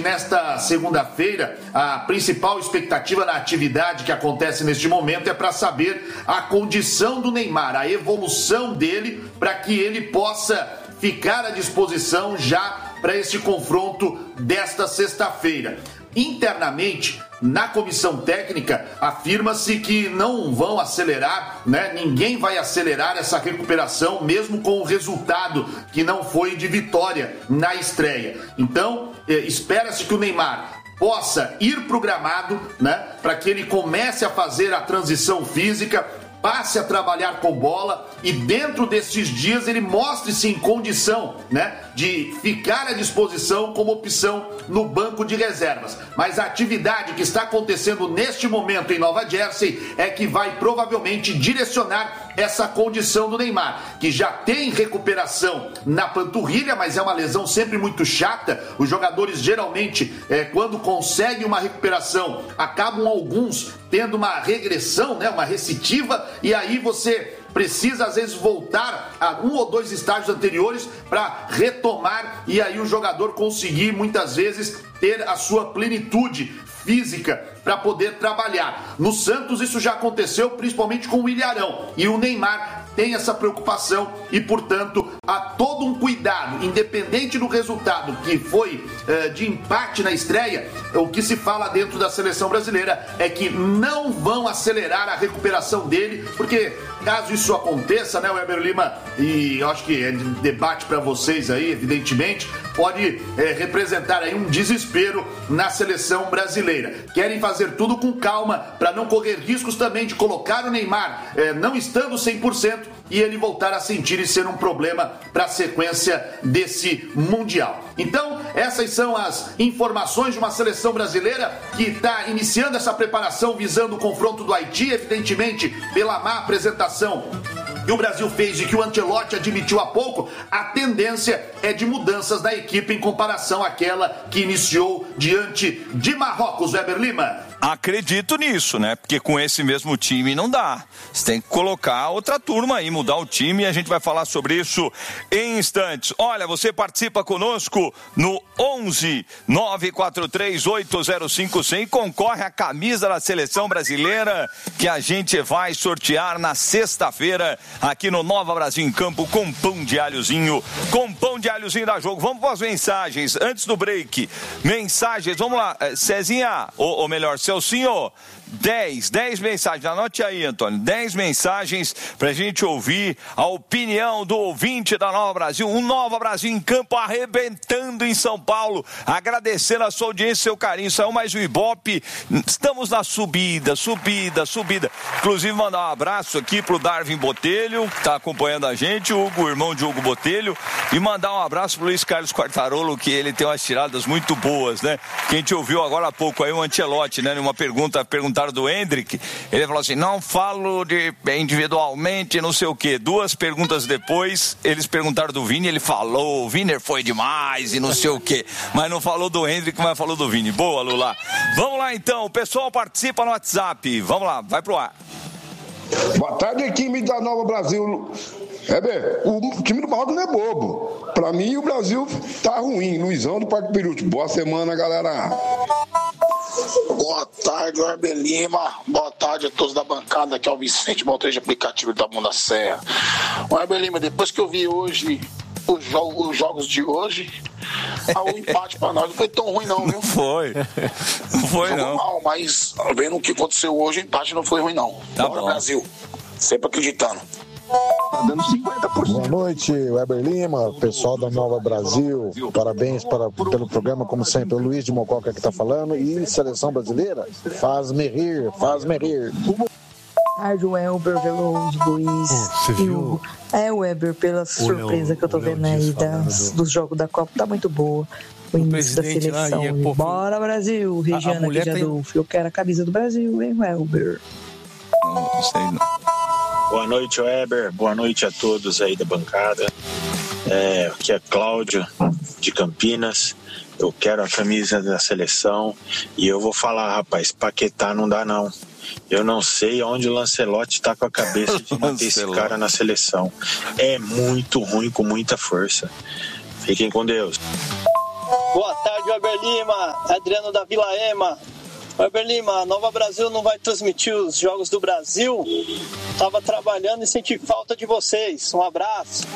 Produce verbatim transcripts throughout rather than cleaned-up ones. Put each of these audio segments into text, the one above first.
nesta segunda-feira, a principal expectativa na atividade que acontece neste momento é para saber a condição do Neymar, a evolução dele, para que ele possa ficar à disposição já para este confronto desta sexta-feira. Internamente, na comissão técnica, afirma-se que não vão acelerar, né? Ninguém vai acelerar essa recuperação, mesmo com o resultado que não foi de vitória na estreia. Então, eh, espera-se que o Neymar possa ir para o gramado, né? Para que ele comece a fazer a transição física, passe a trabalhar com bola e dentro desses dias ele mostre-se em condição, né, de ficar à disposição como opção no banco de reservas. Mas a atividade que está acontecendo neste momento em Nova Jersey é que vai provavelmente direcionar essa condição do Neymar, que já tem recuperação na panturrilha, mas é uma lesão sempre muito chata. Os jogadores geralmente, é, quando conseguem uma recuperação, acabam alguns tendo uma regressão, né, uma recidiva, e aí você precisa às vezes voltar a um ou dois estágios anteriores para retomar e aí o jogador conseguir muitas vezes ter a sua plenitude física para poder trabalhar. No Santos isso já aconteceu principalmente com o Ilharão, e o Neymar tem essa preocupação e, portanto, há todo um cuidado, independente do resultado que foi eh, de empate na estreia. O que se fala dentro da seleção brasileira é que não vão acelerar a recuperação dele, porque caso isso aconteça, né, Weber Lima, e eu acho que é debate para vocês aí, evidentemente, pode eh, representar aí um desespero na seleção brasileira. Querem fazer tudo com calma para não correr riscos também de colocar o Neymar eh, não estando cem por cento e ele voltar a sentir e ser um problema para a sequência desse Mundial. Então, essas são as informações de uma seleção brasileira que está iniciando essa preparação visando o confronto do Haiti, evidentemente pela má apresentação que o Brasil fez e que o Ancelotti admitiu há pouco. A tendência é de mudanças na equipe em comparação àquela que iniciou diante de Marrocos, Weber Lima. Acredito nisso, né? Porque com esse mesmo time não dá. Você tem que colocar outra turma aí, mudar o time, e a gente vai falar sobre isso em instantes. Olha, você participa conosco no onze nove quatro três oito zero cinco cem e concorre à camisa da seleção brasileira que a gente vai sortear na sexta-feira aqui no Nova Brasil em Campo com pão de alhozinho, com pão de alhozinho da Jogo. Vamos para as mensagens antes do break. Mensagens, vamos lá, Cezinha, ou, ou melhor, Celcinho, dez, dez mensagens, anote aí, Antônio, dez mensagens pra gente ouvir a opinião do ouvinte da Nova Brasil, um Nova Brasil em Campo arrebentando em São Paulo, agradecendo a sua audiência e seu carinho. Saiu mais um Ibope, estamos na subida, subida, subida. Inclusive mandar um abraço aqui pro Darwin Botelho, que tá acompanhando a gente, o Hugo, irmão de Hugo Botelho, e mandar um abraço pro Luiz Carlos Quartarolo, que ele tem umas tiradas muito boas, né? Que a gente ouviu agora há pouco aí o Ancelotti, né? Numa pergunta, perguntaram do Hendrick, ele falou assim, não falo de individualmente, não sei o quê. Duas perguntas depois, eles perguntaram do Vini, ele falou, o Vini foi demais e não sei o quê, mas não falou do Hendrick, mas falou do Vini. Boa, Lula. Vamos lá então, o pessoal participa no WhatsApp, vamos lá, vai pro ar. Boa tarde, time da Nova Brasil. É bem, o time do Baldo não é bobo. Pra mim, o Brasil tá ruim. Luizão do Parque Perucho. Boa semana, galera. Boa tarde, Weber Lima. Boa tarde a todos da bancada. Aqui é o Vicente, motorista de aplicativo da Mão da Serra. Weber Lima, depois que eu vi hoje os, jo- os jogos de hoje, o empate pra nós não foi tão ruim não, viu? Não foi. Não foi, Jogou não. mal, mas vendo o que aconteceu hoje, o empate não foi ruim não. Tá Bora, bom. Brasil. Sempre acreditando. Tá dando cinquenta por cento. Boa noite, Weber Lima, pessoal da Nova Brasil. Parabéns para, pelo programa, como sempre. O Luiz de Mococa que está falando. E seleção brasileira, faz-me rir, faz-me rir. Tarde, Weber, Veloso, Luiz oh, e Hugo. É, Weber, pela surpresa que eu tô vendo aí das, dos jogos da Copa, tá muito boa. O início da seleção. Lá, é, pô, Bora, Brasil! Regiana aqui de Adolfo. Eu quero a camisa do Brasil, hein, Weber? Não, não sei não. Boa noite, Weber. Boa noite a todos aí da bancada. É, aqui é Cláudio, de Campinas. Eu quero a camisa da seleção. E eu vou falar, rapaz, Paquetá não dá não. Eu não sei onde o Lancelotti tá com a cabeça de manter esse cara na seleção. É muito ruim, com muita força. Fiquem com Deus. Boa tarde, Weber Weber Lima, Adriano da Vila Ema. Weber Lima, a Nova Brasil não vai transmitir os Jogos do Brasil? Tava trabalhando e senti falta de vocês. Um abraço.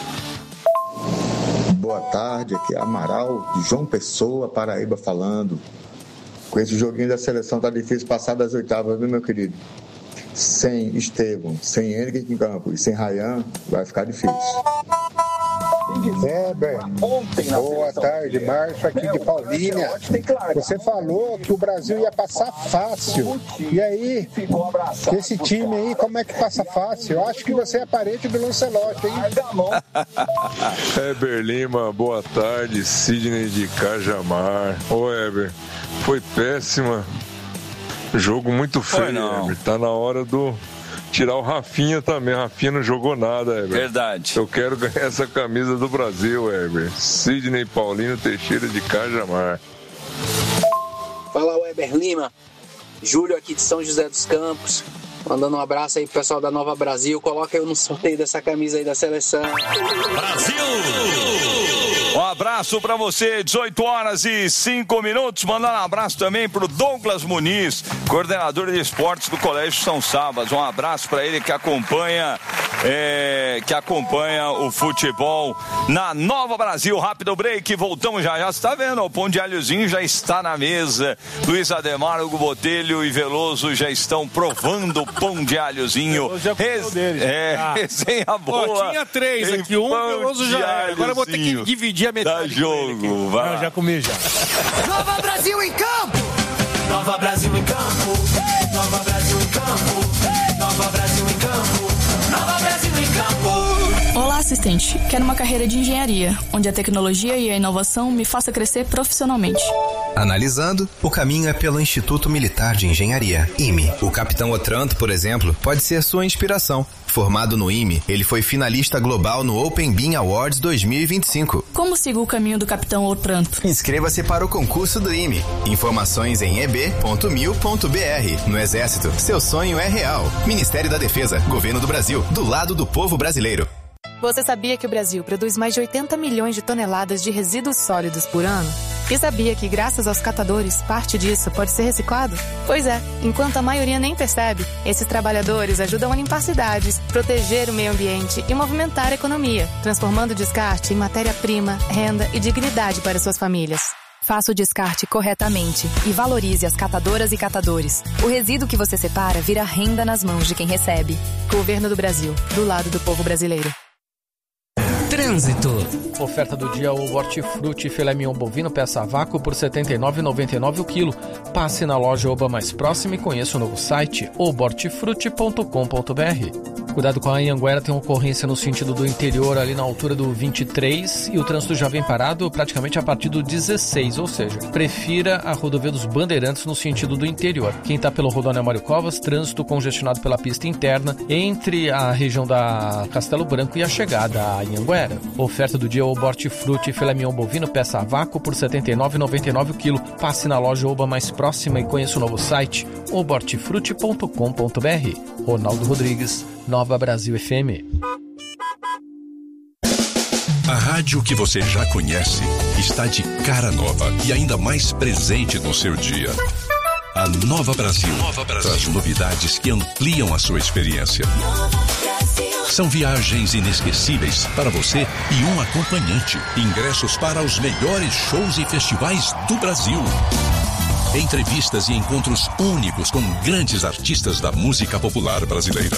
Boa tarde, aqui é Amaral, de João Pessoa, Paraíba, falando. Com esse joguinho da seleção tá difícil passar das oitavas, viu, meu querido? Sem Estevão, sem Henrique em campo e sem Ryan, vai ficar difícil. Weber, boa tarde, Márcio aqui de Paulínia. Você falou que o Brasil ia passar fácil. E aí, esse time aí, como é que passa fácil? Eu acho que você é parente do Lancelotti, hein? Weber Lima, boa tarde, Sidney de Cajamar. Ô Weber, foi péssima. Jogo muito feio, Weber. Tá na hora do... tirar o Rafinha também. O Rafinha não jogou nada, Weber. Verdade. Eu quero ganhar essa camisa do Brasil, Weber. Sidney Paulino Teixeira de Cajamar. Fala, Weber Lima. Júlio aqui de São José dos Campos. Mandando um abraço aí pro pessoal da Nova Brasil. Coloca eu no sorteio dessa camisa aí da seleção. Brasil! Um abraço pra você, dezoito horas e cinco minutos. Mandando um abraço também pro Douglas Muniz, coordenador de esportes do Colégio São Sabas. Um abraço pra ele que acompanha, é, que acompanha o futebol na Nova Brasil. Rápido break, voltamos já. Já você tá vendo, o pão de alhozinho já está na mesa. Luiz Ademar, Hugo Botelho e Veloso já estão provando pão de alhozinho. Res... É, ah. resenha boa. Pô, tinha três aqui, um Veloso já era. Agora eu vou ter que dividir a metade. Dá jogo, vai. Não, já comi já. Nova Brasil em campo! Nova Brasil em campo! Nova Brasil em campo! Nova Brasil em campo! Nova Brasil em campo! Olá, assistente. Quero uma carreira de engenharia, onde a tecnologia e a inovação me faça crescer profissionalmente. Analisando, o caminho é pelo Instituto Militar de Engenharia, I M E. O capitão Otranto, por exemplo, pode ser sua inspiração. Formado no I M E, ele foi finalista global no Open Bean Awards dois mil e vinte e cinco. Como sigo o caminho do capitão Otranto? Inscreva-se para o concurso do I M E. Informações em e b ponto mil ponto b r. No Exército, seu sonho é real. Ministério da Defesa, Governo do Brasil, do lado do povo brasileiro. Você sabia que o Brasil produz mais de oitenta milhões de toneladas de resíduos sólidos por ano? E sabia que, graças aos catadores, parte disso pode ser reciclado? Pois é, enquanto a maioria nem percebe, esses trabalhadores ajudam a limpar cidades, proteger o meio ambiente e movimentar a economia, transformando o descarte em matéria-prima, renda e dignidade para suas famílias. Faça o descarte corretamente e valorize as catadoras e catadores. O resíduo que você separa vira renda nas mãos de quem recebe. Governo do Brasil, do lado do povo brasileiro. Trânsito. Oferta do dia, o hortifruti filé mignon bovino peça a vácuo por setenta e nove reais e noventa e nove centavos o quilo. Passe na loja Oba mais próxima e conheça o novo site oba hortifruti ponto com ponto b r. Cuidado com a Anhanguera, tem uma ocorrência no sentido do interior ali na altura do vinte e três e o trânsito já vem parado praticamente a partir do dezesseis, ou seja, prefira a rodovia dos Bandeirantes no sentido do interior. Quem está pelo Rodonel Mário Covas, trânsito congestionado pela pista interna entre a região da Castelo Branco e a chegada a Anhanguera. Oferta do dia, o hortifruti filé mignon bovino peça a vácuo por setenta e nove reais e noventa e nove centavos o quilo. Passe na loja Oba mais próxima e conheça o novo site oba hortifruti ponto com ponto b r. Ronaldo Rodrigues, Nova Brasil F M. A rádio que você já conhece está de cara nova e ainda mais presente no seu dia. A Nova Brasil, Nova Brasil traz novidades que ampliam a sua experiência. São viagens inesquecíveis para você e um acompanhante. Ingressos para os melhores shows e festivais do Brasil. Entrevistas e encontros únicos com grandes artistas da música popular brasileira.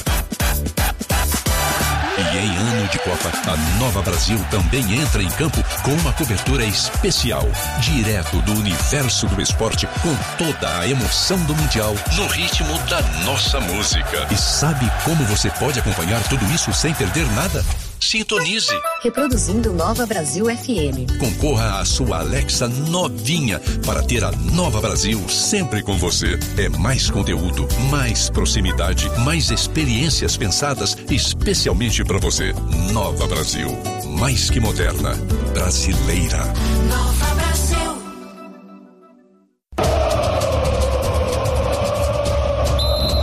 E em ano de Copa, a Nova Brasil também entra em campo com uma cobertura especial, direto do universo do esporte, com toda a emoção do Mundial, no ritmo da nossa música. E sabe como você pode acompanhar tudo isso sem perder nada? Sintonize. Reproduzindo Nova Brasil F M. Concorra à sua Alexa novinha para ter a Nova Brasil sempre com você. É mais conteúdo, mais proximidade, mais experiências pensadas especialmente para você. Nova Brasil. Mais que moderna. Brasileira. Nova Brasil. E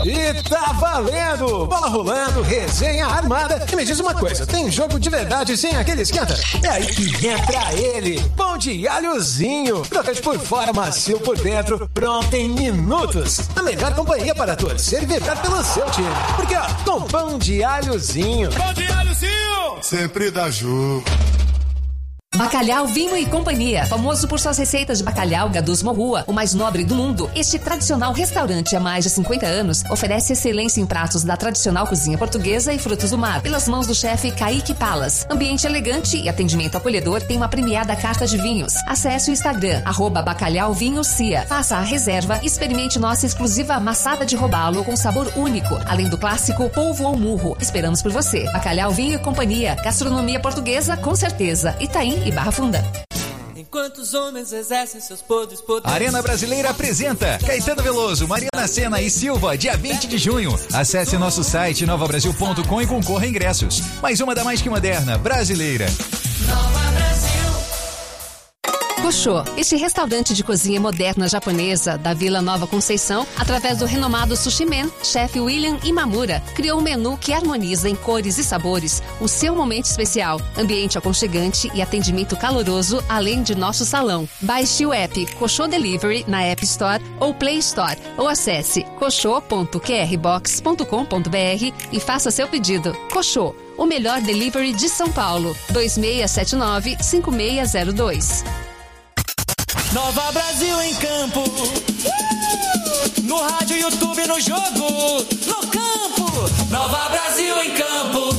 tá valendo! Bola rolando, resenha armada. E me diz uma coisa, tem jogo de verdade sem aquele esquenta? É aí que entra ele, pão de alhozinho. Crocante por fora, macio por dentro, pronto em minutos. A melhor companhia para torcer e vibrar pelo seu time. Porque, ó, com pão de alhozinho. Pão de alhozinho! Sempre dá jogo. Bacalhau, Vinho e Companhia, famoso por suas receitas de bacalhau Gadus Morrua, o mais nobre do mundo. Este tradicional restaurante há mais de cinquenta anos oferece excelência em pratos da tradicional cozinha portuguesa e frutos do mar, pelas mãos do chefe Kaique Palas. Ambiente elegante e atendimento acolhedor, tem uma premiada carta de vinhos. Acesse o Instagram, arroba Bacalhau Vinho Cia. Faça a reserva e experimente nossa exclusiva maçada de robalo com sabor único, além do clássico polvo ou murro. Esperamos por você. Bacalhau, Vinho e Companhia, gastronomia portuguesa com certeza. Itaim e Barra Funda. Enquanto os homens exercem seus podres, podres... Arena Brasileira apresenta Caetano Veloso, Mariana Senna e Silva, dia vinte de junho. Acesse nosso site nova brasil ponto com e concorra a ingressos. Mais uma da Mais Que Moderna, brasileira. Nova Brasil. Koshô, este restaurante de cozinha moderna japonesa da Vila Nova Conceição, através do renomado Sushi Man, chefe William Imamura, criou um menu que harmoniza em cores e sabores o seu momento especial, ambiente aconchegante e atendimento caloroso, além de nosso salão. Baixe o app Koshô Delivery na App Store ou Play Store, ou acesse koshô ponto q r box ponto com ponto b r e faça seu pedido. Koshô, o melhor delivery de São Paulo. dois seis sete nove, cinco seis zero dois. Nova Brasil em campo, uh! No rádio, YouTube, no jogo, no campo. Nova Brasil em campo.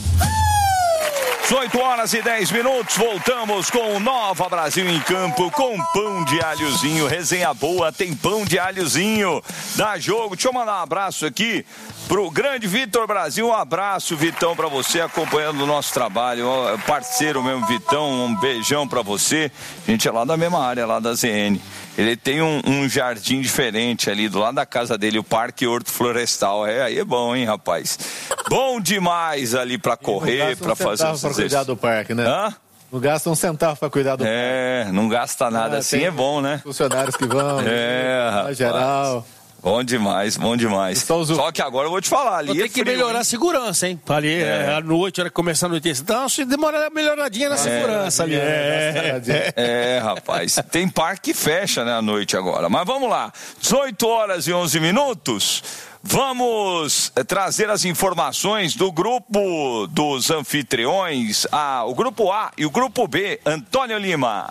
oito horas e dez minutos, voltamos com o Nova Brasil em campo, com pão de alhozinho, resenha boa, tem pão de alhozinho, dá jogo. Deixa eu mandar um abraço aqui pro grande Vitor Brasil, um abraço, Vitão, pra você, acompanhando o nosso trabalho, parceiro mesmo, Vitão, um beijão pra você. A gente é lá da mesma área, lá da Z N. Ele tem um, um jardim diferente ali do lado da casa dele, o Parque Horto Florestal. É, aí é bom, hein, rapaz? Bom demais ali pra correr, pra fazer os pra cuidar do parque, né? Hã? Não gasta um centavo pra cuidar do parque. É, não gasta nada ah, assim, é bom, né? Funcionários que vão, é, na geral. Bom demais, bom demais. Só, os... Só que agora eu vou te falar, ali Tem é que frio, melhorar hein? a segurança, hein? Ali, é. à noite, hora que começar a noite. Então, se demorar uma melhoradinha na é, segurança ali. É, é, é, rapaz. Tem parque que fecha, né, à noite agora. Mas vamos lá. dezoito horas e onze minutos. Vamos trazer as informações do grupo dos anfitriões, ah, o grupo A e o grupo B. Antônio Lima.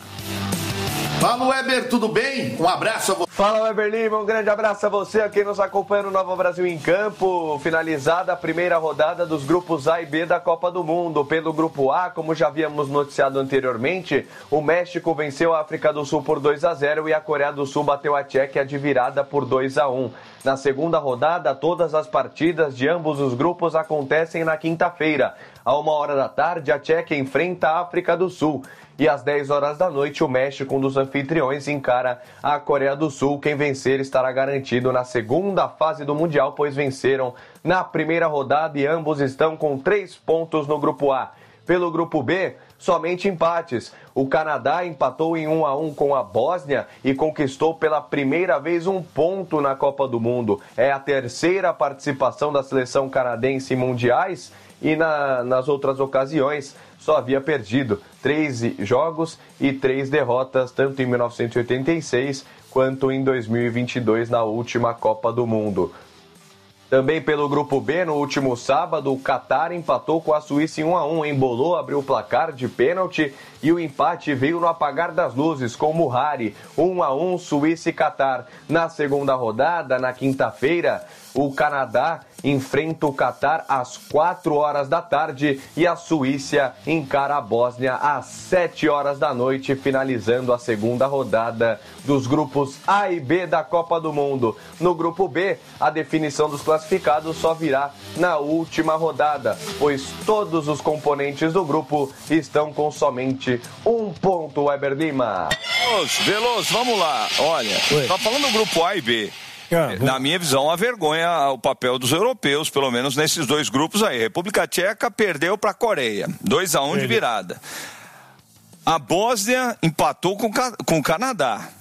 Fala, Weber, tudo bem? Um abraço a você. Fala, Weber Lima, um grande abraço a você, a quem nos acompanha no Nova Brasil em Campo. Finalizada a primeira rodada dos grupos A e B da Copa do Mundo. Pelo grupo A, como já havíamos noticiado anteriormente, o México venceu a África do Sul por dois a zero e a Coreia do Sul bateu a Tchequia de virada por dois a um. Na segunda rodada, todas as partidas de ambos os grupos acontecem na quinta-feira. À uma hora da tarde, a Tchequia enfrenta a África do Sul. E às dez horas da noite, o México, um dos anfitriões, encara a Coreia do Sul. Quem vencer estará garantido na segunda fase do Mundial, pois venceram na primeira rodada e ambos estão com três pontos no grupo A. Pelo grupo B, somente empates. O Canadá empatou em um a um com a Bósnia e conquistou pela primeira vez um ponto na Copa do Mundo. É a terceira participação da seleção canadense em mundiais e na, nas outras ocasiões só havia perdido treze jogos e três derrotas, tanto em mil novecentos e oitenta e seis quanto em dois mil e vinte e dois, na última Copa do Mundo. Também pelo grupo B, no último sábado, o Catar empatou com a Suíça em um a um, embolou, abriu o placar de pênalti e o empate veio no apagar das luzes com o Muhari, um a um, Suíça e Catar. Na segunda rodada, na quinta-feira, o Canadá enfrenta o Catar às quatro horas da tarde e a Suíça encara a Bósnia às sete horas da noite, finalizando a segunda rodada dos grupos A e B da Copa do Mundo. No grupo B, a definição dos classificados só virá na última rodada, pois todos os componentes do grupo estão com somente um ponto. Weber Lima. Veloso, Veloso, vamos lá. Olha, Oi. tá falando do grupo A e B. Ah, na minha visão, a vergonha o papel dos europeus, pelo menos nesses dois grupos aí. República Tcheca perdeu para a Coreia, dois a um de virada. A Bósnia empatou com, com o Canadá.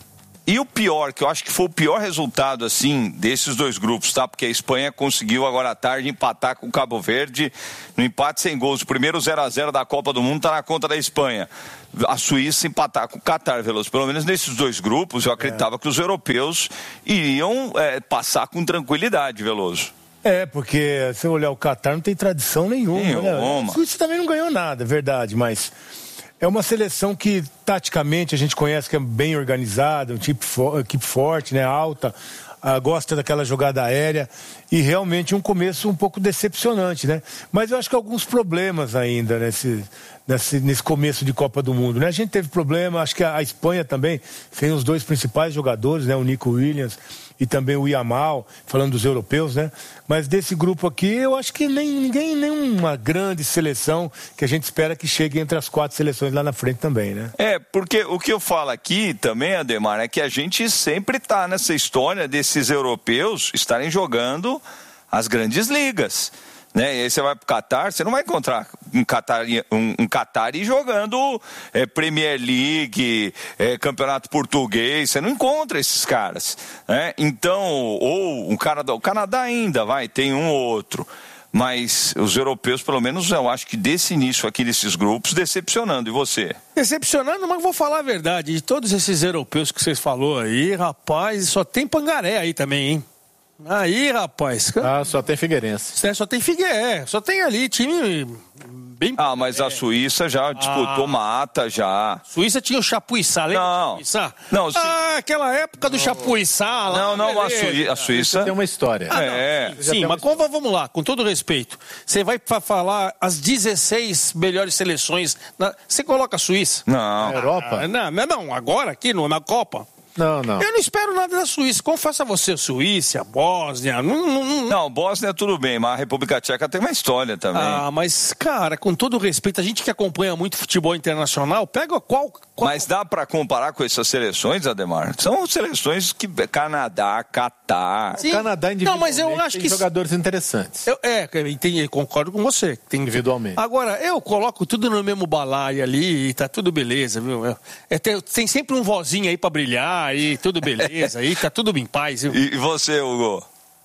E o pior, que eu acho que foi o pior resultado, assim, desses dois grupos, tá? Porque a Espanha conseguiu agora à tarde empatar com o Cabo Verde no empate sem gols. O primeiro zero a zero da Copa do Mundo tá na conta da Espanha. A Suíça empatar com o Catar, Veloso. Pelo menos nesses dois grupos, eu acreditava é. que os europeus iriam é, passar com tranquilidade, Veloso. É, porque se eu olhar o Catar não tem tradição nenhuma. nenhuma. Né? A Suíça também não ganhou nada, é verdade, mas é uma seleção que taticamente a gente conhece que é bem organizada, um tipo for, equipe forte, né, alta, uh, gosta daquela jogada aérea e realmente um começo um pouco decepcionante, né? Mas eu acho que alguns problemas ainda nesse, nesse, nesse começo de Copa do Mundo, né? A gente teve problema, acho que a, a Espanha também tem os dois principais jogadores, né? O Nico Williams e também o Yamal, falando dos europeus, né? Mas desse grupo aqui, eu acho que nem ninguém, nenhuma grande seleção que a gente espera que chegue entre as quatro seleções lá na frente também, né? É, porque o que eu falo aqui também, Ademar, é que a gente sempre tá nessa história desses europeus estarem jogando as grandes ligas, né? E aí você vai pro Catar, você não vai encontrar um Qatari, um, um Qatari jogando é, Premier League, é, Campeonato Português, você não encontra esses caras, né? Então, ou o Canadá, o Canadá ainda vai, tem um ou outro, mas os europeus, pelo menos, eu acho que desse início aqui desses grupos, decepcionando. E você? Decepcionando, mas vou falar a verdade, de todos esses europeus que vocês falou aí, rapaz, só tem Pangaré aí também, hein? Aí, rapaz. Ah, só tem Figueirense. É, só tem Figueirense, só tem ali time bem... Ah, mas a Suíça já disputou ah. mata, já. Suíça tinha o Chapuissá, lembra não. do Chapuissá? Não, se... Ah, aquela época do Chapuissá lá. Não, não, a, Suí... a Suíça... tem uma história. Ah, é. Sim, sim mas uma... vamos lá, com todo respeito. Você vai falar as dezesseis melhores seleções, na... você coloca a Suíça? Não. Na Europa? Ah, não, não, agora aqui no, na Copa. Não, não. Eu não espero nada da Suíça. Confesso a você, Suíça, Bósnia... Não, não, não, Bósnia tudo bem, mas a República Tcheca tem uma história também. Ah, mas, cara, com todo respeito, a gente que acompanha muito futebol internacional, pega qual... qual... Mas dá pra comparar com essas seleções, Ademar? São seleções que... Canadá, Catar... Sim. O Canadá individualmente não, mas eu acho tem que... jogadores interessantes. Eu, é, eu concordo com você. Tem... Individualmente. Agora, eu coloco tudo no mesmo balaio ali e tá tudo beleza, viu? É, tem, tem sempre um vozinho aí pra brilhar e tudo beleza, aí tá tudo em paz, viu? E você, Hugo?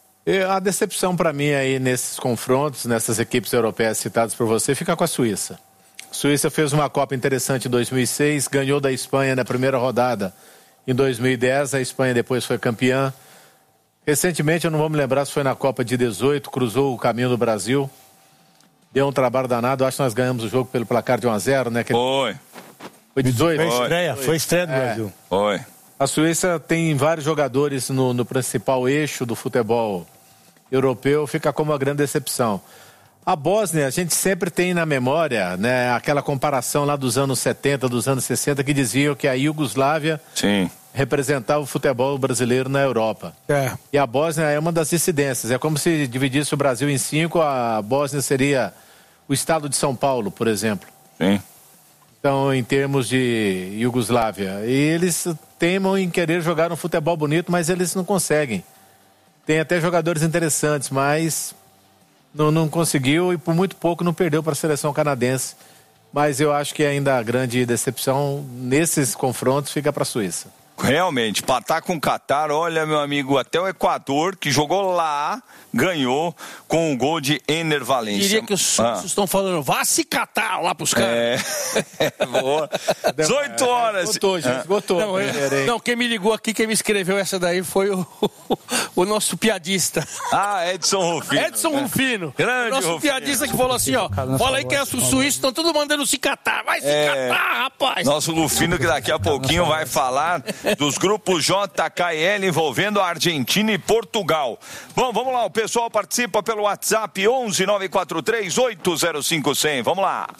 A decepção para mim aí nesses confrontos, nessas equipes europeias citadas por você, fica com a Suíça. A Suíça fez uma Copa interessante em dois mil e seis, ganhou da Espanha na primeira rodada em dois mil e dez, a Espanha depois foi campeã. Recentemente, eu não vou me lembrar se foi na Copa de dezoito, cruzou o caminho do Brasil, deu um trabalho danado, acho que nós ganhamos o jogo pelo placar de um a zero, né? Foi. Foi dezoito? Foi estreia, foi estreia do é. Brasil. Foi. A Suíça tem vários jogadores no, no principal eixo do futebol europeu, fica como uma grande decepção. A Bósnia, a gente sempre tem na memória, né, aquela comparação lá dos anos setenta, dos anos sessenta, que diziam que a Iugoslávia Sim. representava o futebol brasileiro na Europa. É. E a Bósnia é uma das dissidências. É como se dividisse o Brasil em cinco, a Bósnia seria o estado de São Paulo, por exemplo. Sim. Então, em termos de Iugoslávia. E eles teimam em querer jogar um futebol bonito, mas eles não conseguem. Tem até jogadores interessantes, mas não, não conseguiu e por muito pouco não perdeu para a seleção canadense. Mas eu acho que ainda a grande decepção nesses confrontos fica para a Suíça. Realmente, empatar com o Catar, olha, meu amigo, até o Equador, que jogou lá, ganhou com o gol de Ener Valencia. Diria que os suíços ah. estão falando, vá se catar lá pros caras. É, boa. dezoito horas. Esgotou, gente, esgotou. Não, eu, não, quem me ligou aqui, quem me escreveu essa daí foi o, o nosso piadista. Ah, Edson Rufino. Edson Rufino. Grande o nosso Rufino. Piadista que falou assim, ó, fala aí que é os suíços estão tudo mandando se catar, vai se é, catar, rapaz. Nosso Rufino que daqui a pouquinho vai falar dos grupos J, K e L envolvendo a Argentina e Portugal. Bom, vamos lá, o pessoal participa pelo WhatsApp onze nove quatro três oito zero cinco zero zero. Vamos lá.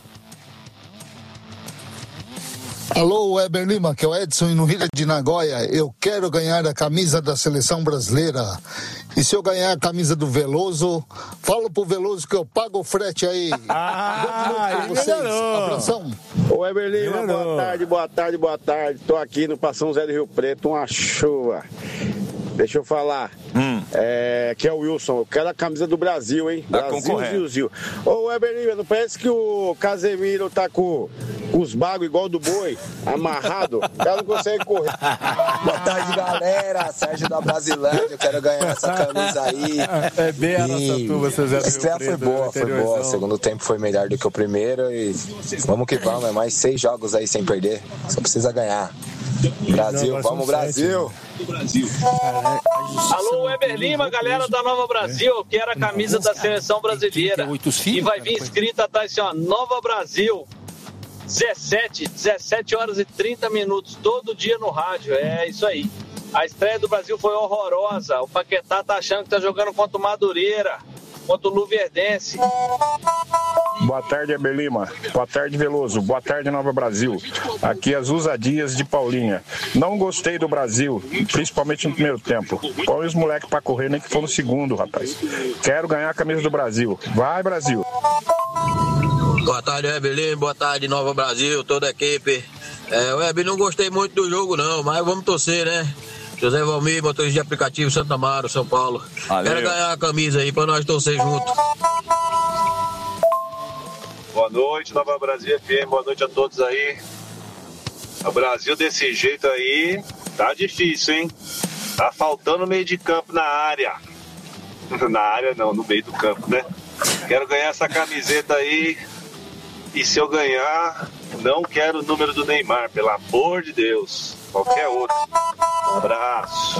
Alô, Weber Lima, que é o Edson no Rio de Nagoya. Eu quero ganhar a camisa da seleção brasileira. E se eu ganhar a camisa do Veloso, falo pro Veloso que eu pago o frete aí. Ah, pra vocês. Abração. Ô, Weber Lima, boa tarde, boa tarde, boa tarde. Tô aqui no Passão Zé do Rio Preto, uma chuva. Deixa eu falar. Hum. É, que é o Wilson. Eu quero a camisa do Brasil, hein? Tá Brasil, Zil, Zil. Ô, Weber Lima, não parece que o Casemiro tá com com os bagos igual do boi, amarrado, o cara não consegue correr. Boa tarde, galera. Sérgio da Brasilândia, eu quero ganhar essa camisa aí. É bem a nossa turma, vocês A estreia foi boa, foi boa. O segundo tempo foi melhor do que o primeiro e vamos que vamos, é mais seis jogos aí sem perder. Só precisa ganhar. Brasil, vamos Brasil! Alô, Weber Lima, galera da Nova Brasil, eu quero a camisa da seleção brasileira. E vai vir escrita, tá assim, ó, Nova Brasil, dezessete, dezessete horas e trinta minutos, todo dia no rádio, é isso aí. A estreia do Brasil foi horrorosa, o Paquetá tá achando que tá jogando contra o Madureira, contra o Luverdense. Boa tarde, Weber Lima. Boa tarde, Veloso. Boa tarde, Nova Brasil. Aqui as Usadias de Paulinha. Não gostei do Brasil, principalmente no primeiro tempo. Põe os moleques pra correr, nem que for no segundo, rapaz. Quero ganhar a camisa do Brasil. Vai, Brasil. Boa tarde, Weber Lima. Boa tarde, Nova Brasil, toda a equipe. É, Weber, não gostei muito do jogo, não, mas vamos torcer, né? José Valmir, motorista de aplicativo Santa Amaro, São Paulo. Valeu. Quero ganhar a camisa aí pra nós torcer junto. Boa noite, Nova Brasil F M, boa noite a todos aí. O Brasil desse jeito aí tá difícil, hein? Tá faltando meio de campo na área. Na área não, no meio do campo, né? Quero ganhar essa camiseta aí. E se eu ganhar, não quero o número do Neymar, pelo amor de Deus. Qualquer outro. Um abraço.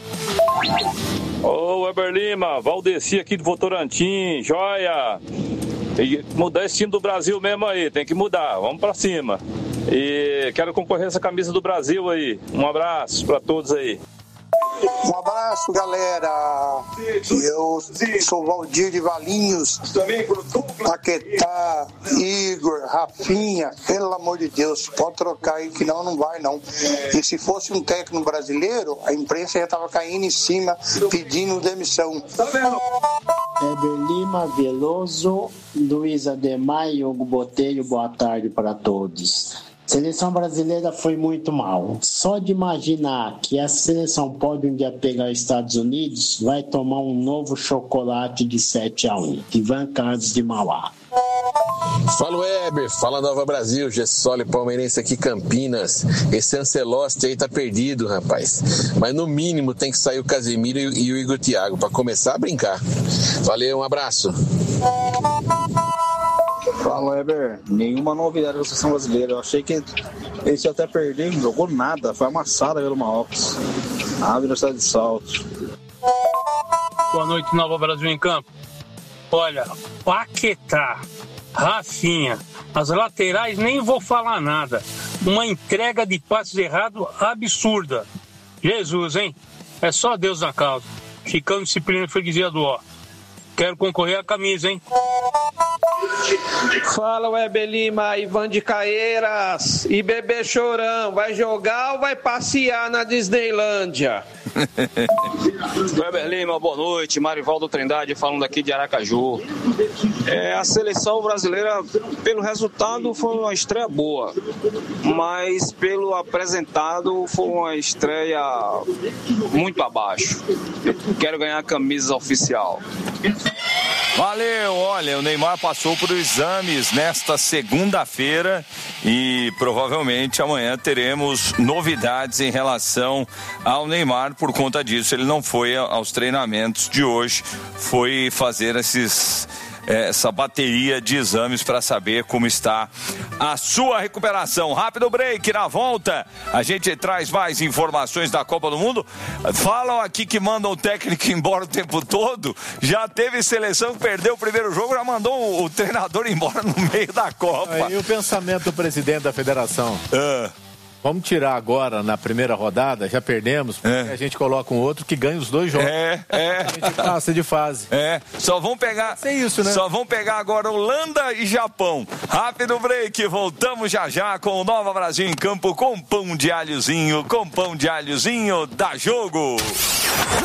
Ô, Weber Lima, Valdeci aqui do Votorantim, joia. Tem que mudar esse time do Brasil mesmo aí, tem que mudar, vamos pra cima. E quero concorrer a essa camisa do Brasil aí. Um abraço pra todos aí. Um abraço, galera. Eu sou Valdir de Valinhos, Paquetá, Igor, Rafinha. Pelo amor de Deus, pode trocar aí que não, não vai não. E se fosse um técnico brasileiro, a imprensa já estava caindo em cima pedindo demissão. Weber Lima, Veloso, Luiz Ademar e Hugo Botelho, boa tarde para todos. Seleção brasileira foi muito mal. Só de imaginar que a seleção pode um dia pegar os Estados Unidos, vai tomar um novo chocolate de sete a um. Ivan Carlos de Mauá. Fala, Weber, fala Nova Brasil, Gessoli palmeirense aqui Campinas. Esse Ancelotti aí tá perdido, rapaz. Mas no mínimo tem que sair o Casemiro e o Igor Thiago pra começar a brincar. Valeu, um abraço. Fala, Weber, nenhuma novidade da seleção brasileira. Eu achei que esse ia até perder, não jogou nada, foi amassada pelo Marrocos. A Velocidade de Salto. Boa noite, Nova Brasil em Campo. Olha, Paquetá, Rafinha, as laterais nem vou falar nada. Uma entrega de passes errados absurda. Jesus, hein? É só Deus na causa. Chicano, disciplina e freguesia do ó. Quero concorrer à camisa, hein? Fala, Weber Lima, Ivan de Caeiras. E Bebê Chorão, vai jogar ou vai passear na Disneylândia? Weber Lima, boa noite. Marivaldo Trindade falando aqui de Aracaju. É, a seleção brasileira, pelo resultado, foi uma estreia boa, mas pelo apresentado foi uma estreia muito abaixo. Eu quero ganhar a camisa oficial. Valeu, olha, o Neymar passou por exames nesta segunda-feira e provavelmente amanhã teremos novidades em relação ao Neymar. Por conta disso, ele não foi aos treinamentos de hoje, foi fazer esses... essa bateria de exames para saber como está a sua recuperação. Rápido break, na volta a gente traz mais informações da Copa do Mundo. Falam aqui que mandam o técnico embora o tempo todo. Já teve seleção que perdeu o primeiro jogo, já mandou o treinador embora no meio da Copa. Aí o pensamento do presidente da federação? Ah. Vamos tirar agora na primeira rodada, já perdemos, porque é. a gente coloca um outro que ganha os dois jogos. É, é. A gente passa de fase. É, só vão pegar. É isso, né? Só vão pegar agora Holanda e Japão. Rápido break, voltamos já já com o Nova Brasil em Campo com pão de alhozinho, com pão de alhozinho, dá jogo.